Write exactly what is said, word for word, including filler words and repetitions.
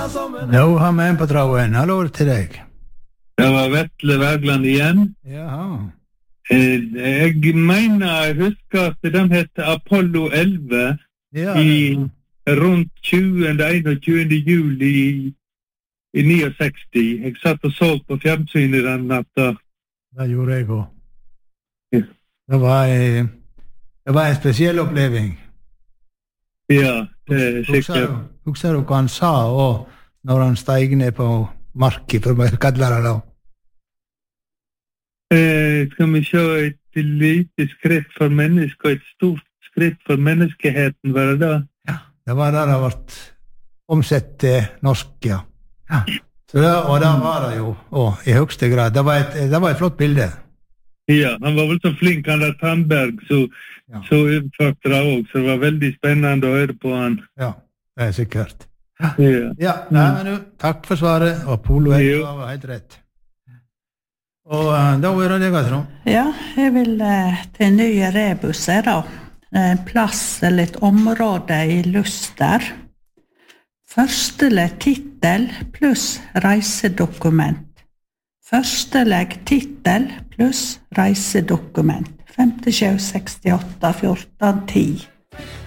Nå har vi en på tråden. Hallo til deg. Det var Vetle Wergeland igjen. Jaha. Eh, Jeg mener, jeg husker at den heter Apollo elleve Ja, i rundt tjuende, einogtjuende juli i, i sekstini. Jeg satt og så på fjernsynet den natta. det gjorde jeg også. Ja. Det var, eh, det var en spesiell oppleving. Ja, det er Husker sikkert. du, husker du hva han sa og når han steg ned på marken, for å kalle det da? Eh, skal vi se et lite skritt for mennesket og et stort skritt for menneskeheten, var det da? Ja, det var det det ble omsett til norsk, ja. Ja. Så det, og det var det jo, og i høyeste grad. Det var et, det var et flott bilde. Ja, han var vel så flink, han der Tandberg, så, Ja. så utførte det også, så det var veldig spennende å høre på han. Ja, det er sikkert. Ja. Ja, nei, men du, takk for svaret, og Polo Jo. var helt rett. Og uh, da er det deg, Trond. Ja, jeg vil eh, til nye rebuser da. En plass eller et område i Luster. Førstelegg titel pluss reisedokument. Førstelegg titel pluss reisedokument. femtisju sekstiåtte fjorten ti.